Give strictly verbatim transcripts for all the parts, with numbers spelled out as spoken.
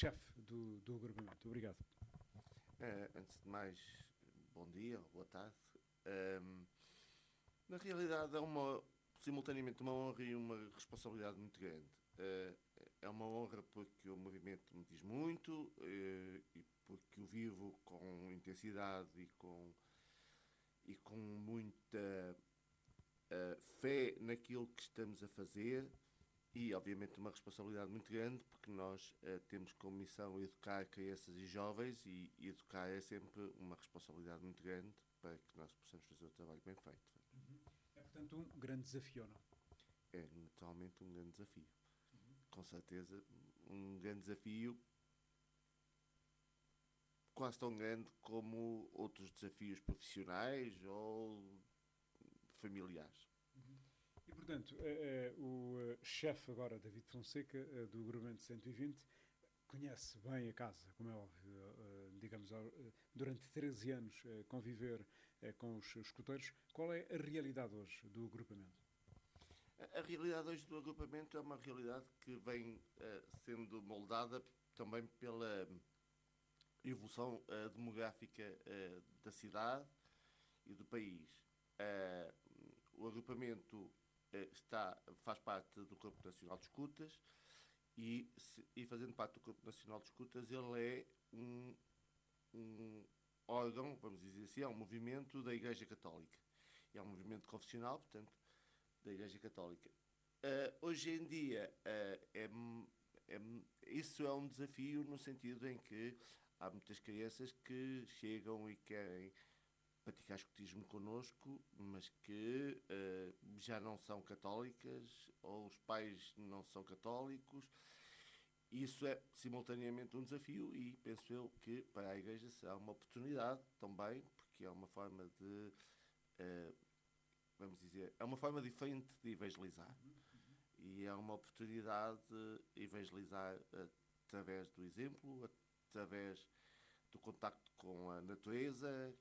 chefe do, do agrupamento. Obrigado. Uh, antes de mais, bom dia, boa tarde. Um, na realidade, é uma, simultaneamente uma honra e uma responsabilidade muito grande. Uh, é uma honra porque o movimento me diz muito uh, e porque o vivo com intensidade e com, e com muita uh, fé naquilo que estamos a fazer. E, obviamente, uma responsabilidade muito grande, porque nós uh, temos como missão educar crianças e jovens, e, e educar é sempre uma responsabilidade muito grande para que nós possamos fazer o trabalho bem feito. Uhum. É, portanto, um grande desafio, não? É, naturalmente, um grande desafio. Uhum. Com certeza, um grande desafio, quase tão grande como outros desafios profissionais ou familiares. Uhum. E, portanto, é, é, o uh, chefe agora, David Fonseca, uh, do Agrupamento cento e vinte, conhece bem a casa, como é óbvio, uh, digamos, uh, durante treze anos uh, conviver uh, com os escuteiros. Qual é a realidade hoje do agrupamento? A, a realidade hoje do agrupamento é uma realidade que vem uh, sendo moldada também pela evolução uh, demográfica uh, da cidade e do país. Uh, o agrupamento uh, está, faz parte do Corpo Nacional de Escutas e, se, e fazendo parte do Corpo Nacional de Escutas, ele é um, um órgão, vamos dizer assim, é um movimento da Igreja Católica. É um movimento confessional, portanto, da Igreja Católica. Uh, hoje em dia, uh, é, é, isso é um desafio no sentido em que há muitas crianças que chegam e querem praticar escotismo connosco, mas que uh, já não são católicas, ou os pais não são católicos. Isso é simultaneamente um desafio e penso eu que para a Igreja será uma oportunidade também, porque é uma forma de, uh, vamos dizer, é uma forma diferente de evangelizar. Uhum, uhum. E é uma oportunidade de evangelizar através do exemplo, através do contacto com a natureza.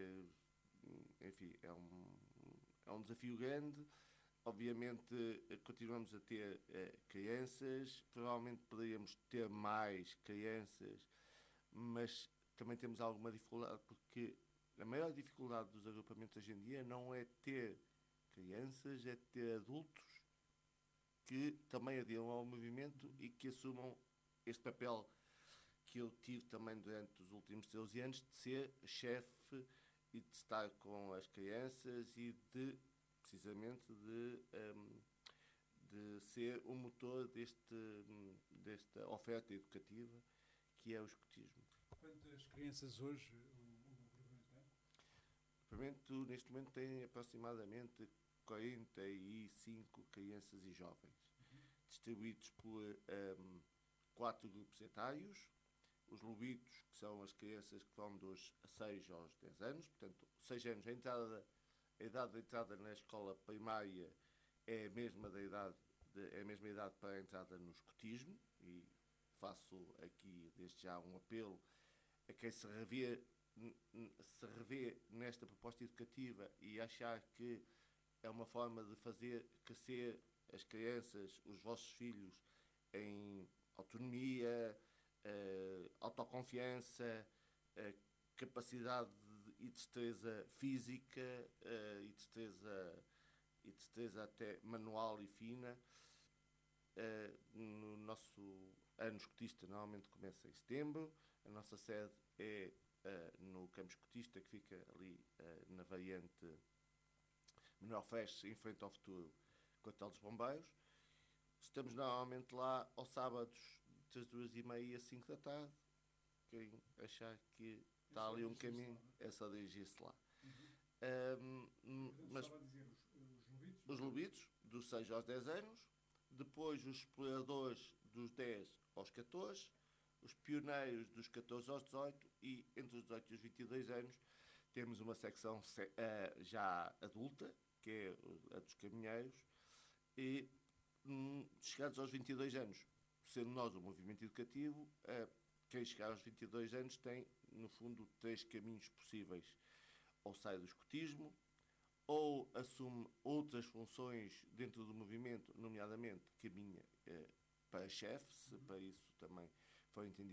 Enfim, é um, é um desafio grande. Obviamente, continuamos a ter eh, crianças, provavelmente poderíamos ter mais crianças, mas também temos alguma dificuldade, porque a maior dificuldade dos agrupamentos hoje em dia não é ter crianças, é ter adultos que também aderiram ao movimento e que assumam este papel que eu tive também durante os últimos treze anos de ser chefe e de estar com as crianças e de, precisamente, de, um, de ser o motor deste, desta oferta educativa que é o escotismo. Quantas crianças hoje o, o agrupamento tem? O agrupamento, neste momento, tem aproximadamente quarenta e cinco crianças e jovens, uhum. distribuídos por um, quatro grupos etários. Os lobitos, que são as crianças que vão dos seis aos dez anos, portanto, seis anos, a, entrada, a idade de entrada na escola primária é a mesma, da idade de, é a mesma idade para a entrada no escotismo, e faço aqui desde já um apelo a quem se revê, se revê nesta proposta educativa e achar que é uma forma de fazer crescer as crianças, os vossos filhos, em autonomia, uh, autoconfiança, uh, capacidade de, e destreza física uh, e destreza, e destreza até manual e fina. Uh, no nosso ano escotista normalmente começa em setembro. A nossa sede é uh, no campo escotista, que fica ali uh, na variante Manuel Feches, em frente ao futuro Quartel dos Bombeiros. Estamos normalmente lá aos sábados, das duas e meia às cinco da tarde. Quem achar que está ali um caminho, é só dirigir-se lá. Uhum. Um, Portanto, mas estava a dizer os, os lobitos? Os lobitos, dos seis aos dez anos. Depois os exploradores, dos dez aos catorze. Os pioneiros, dos catorze aos dezoito. E entre os dezoito e os vinte e dois anos temos uma secção uh, já adulta, que é a dos caminheiros. E um, chegados aos vinte e dois anos, sendo nós um movimento educativo, uh, quem chegar aos vinte e dois anos tem, no fundo, três caminhos possíveis. Ou sai do escotismo, ou assume outras funções dentro do movimento, nomeadamente caminha eh, para chefe, se para isso também foi entendido